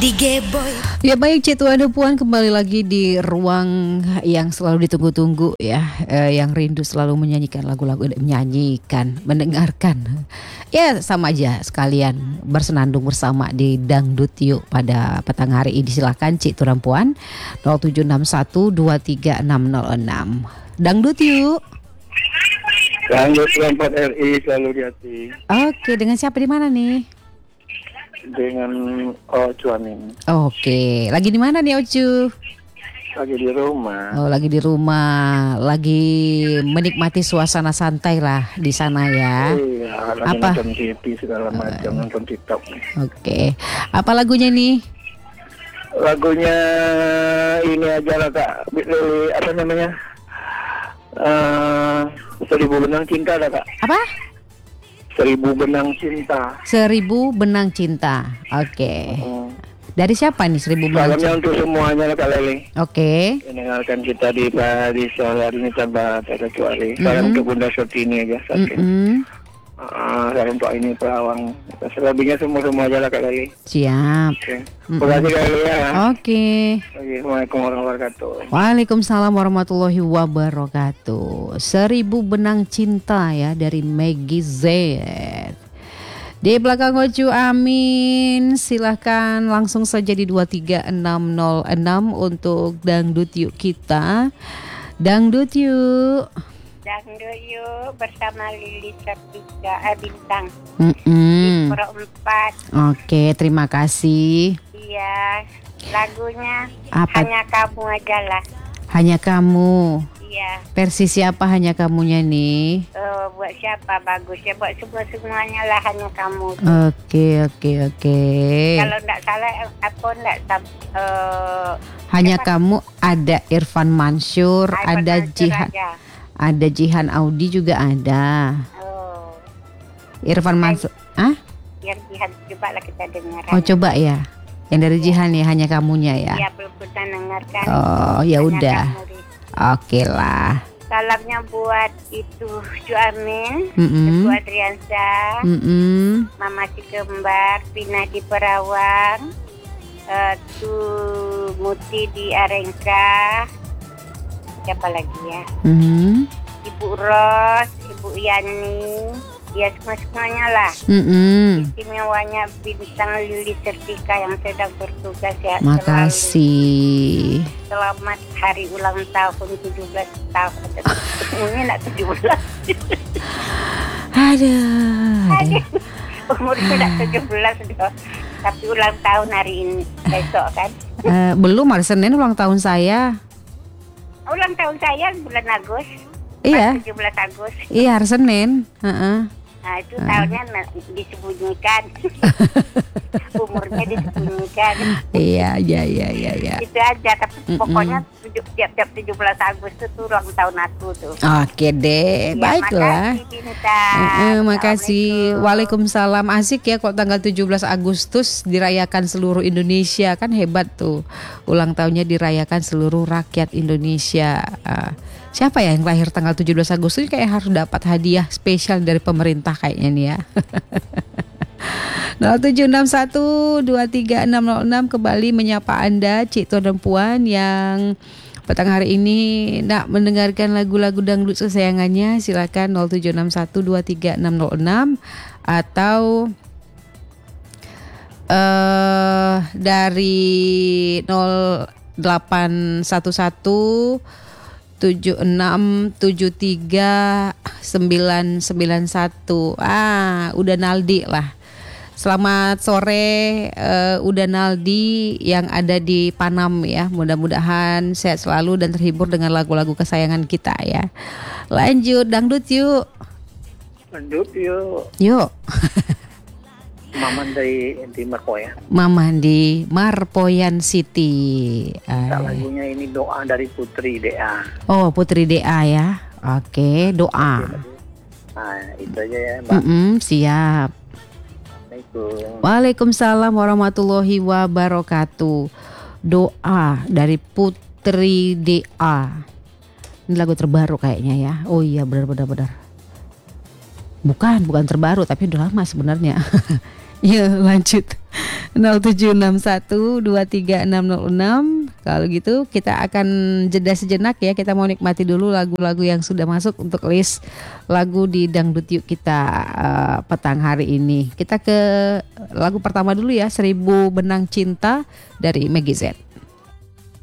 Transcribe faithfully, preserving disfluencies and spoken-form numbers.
Ya baik, Cik Tuan dan Puan, kembali lagi di ruang yang selalu ditunggu-tunggu ya, eh, yang rindu selalu menyanyikan lagu-lagu, menyanyikan, mendengarkan. Ya sama aja sekalian bersenandung bersama di Dangdut Yuk pada petang hari ini. Silakan Cik Tuan dan Puan nol tujuh enam satu dua tiga enam nol enam. Dangdut Yuk. Dangdut empat R I selalu di hati. Oke, dengan siapa di mana nih? Dengan Ocu Amin. Oke, lagi di mana nih Ocu? Lagi di rumah. Oh, lagi di rumah, lagi menikmati suasana santai lah di sana ya. Iya, lagi Apa? nonton T V segala macam, uh, nonton TikTok. Oke, apa lagunya nih? Lagunya ini aja lah Kak, Lili, apa namanya? Uh, Seribu Benang Cinta lah Kak. Apa? Seribu Benang Cinta. Seribu Benang Cinta. Oke. Hmm. Dari siapa nih Seribu Benang Salamnya Cinta? untuk semuanya lah Kak Leli. Oke. Mendengarkan kita di di sore hari ini tanpa terkecuali. Salam Mhm. untuk Bunda Sotini aja. Saking. Mm-mm. Uh, salam untuk ini Perawang. Selebihnya semua-semua aja lah Kak Leli. Siap. Oke. Mm-mm. Terima kasih Kak Leli ya. Oke. Assalamualaikum warahmatullahi wabarakatuh. Waalaikumsalam warahmatullahi wabarakatuh. Seribu Benang Cinta ya dari Maggie Z. Di belakang Ocu Amin, silahkan langsung saja di dua tiga enam nol enam untuk Dangdut Yuk kita. Dangdut Yuk. Dangdut Yuk bersama Lili Sertika eh, Bintang Mm-mm. Pro empat. Oke, terima kasih. Iya, lagunya Apa? Hanya Kamu aja lah. Hanya Kamu. Iya, Versi siapa Hanya Kamunya nih? eh, buat siapa bagus ya, buat semua-semuanya lah Hanya Kamu. Oke, oke, oke. Kalau enggak salah eh, apa enggak sam- eh, Hanya siapa? Kamu ada Irfan Mansur, Ivan ada Mansur Jihan, aja. ada Jihan Audi juga ada. Oh, Irfan Mansur. Ah? biar lihat coba lah kita dengar. Oh, coba ya. Yang dari Jihan ya, Hanya Kamunya ya. Iya, belum pernah dengarkan. Oh, ya Hanya udah. Kamu, Ri. Oke lah. Salamnya buat itu Juamin, Mm-mm. Ibu Adriansa, Mm-mm. Mama Si Kembar, Pina di Perawang, uh, Tu Muti di Arengka, siapa lagi ya? Mm-mm. Ibu Ros, Ibu Yani, ya semua-semuanya lah. Mm-mm. Istimewanya Bintang Lili Sertika yang sedang bertugas ya. Selalu. Makasih. Selamat hari ulang tahun tujuh belas tahun. Ini nak tujuh belas. Aduh. aduh. Umurnya udah tujuh belas loh. Tapi ulang tahun hari ini, besok kan. Eh, belum, hari Senin ulang tahun saya. Ulang tahun saya bulan Agustus. Iya. tujuh belas Agustus. Iya, hari Senin. Heeh. Nah itu tahunnya na- disembunyikan. Umurnya disembunyikan. Iya, iya, iya, iya, iya. Itu aja. Tapi Mm-mm. pokoknya tujuh- tiap-tiap tujuh belas Agustus tuh ulang tahun aku tuh. Oke deh, Ya, baiklah. Makasih Bintang. Eh, makasih. Assalamualaikum. Waalaikumsalam. Asik ya kalau tanggal tujuh belas Agustus dirayakan seluruh Indonesia, kan hebat tuh. Ulang tahunnya dirayakan seluruh rakyat Indonesia. Ah, siapa ya yang lahir tanggal tujuh belas Agustus kayak harus dapat hadiah spesial dari pemerintah kayaknya nih ya. nol tujuh enam satu dua tiga enam nol enam kembali menyapa Anda Cik Tuan dan Puan yang petang hari ini nak mendengarkan lagu-lagu dangdut kesayangannya. Silakan nol tujuh enam satu dua tiga enam nol enam atau eh dari nol delapan satu satu tujuh enam tujuh tiga sembilan sembilan satu. Ah, udah Naldi lah. Selamat sore uh, Uda Naldi yang ada di Panam ya. Mudah-mudahan sehat selalu dan terhibur dengan lagu-lagu kesayangan kita ya. Lanjut Dangdut Yuk. Lanjut yuk. Yuk. Maman dari di Markoya. Mama di Marpoyan City. Tak Ay. lagunya ini doa dari Putri Dea. Oh, Putri Dea ya. Oke, doa. Nah itu aja ya Mbak. Mm-mm, siap. Assalamualaikum. Waalaikumsalam warahmatullahi wabarakatuh. Doa dari Putri Dea. Ini lagu terbaru kayaknya ya. Oh iya, benar benar benar. Bukan, bukan terbaru tapi udah lama sebenarnya. Ya lanjut nol tujuh enam satu dua tiga enam nol enam. Kalau gitu kita akan jeda sejenak ya. Kita mau nikmati dulu lagu-lagu yang sudah masuk untuk list lagu di Dangdut Yuk kita uh, petang hari ini. Kita ke lagu pertama dulu ya, Seribu Benang Cinta dari Meggy Z.